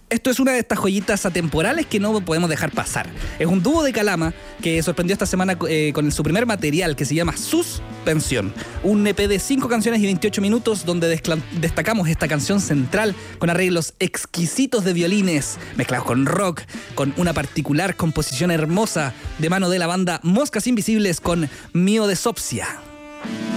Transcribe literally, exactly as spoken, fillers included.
Esto es una de estas joyitas atemporales que no podemos dejar pasar. Es un dúo de Calama que sorprendió esta semana eh, con su primer material que se llama Suspensión. Un E P de cinco canciones y veintiocho minutos donde descla- destacamos esta canción central con arreglos exquisitos de violines mezclados con rock, con una particular composición hermosa de mano de la banda Moscas Invisibles con Mio de Sopsia.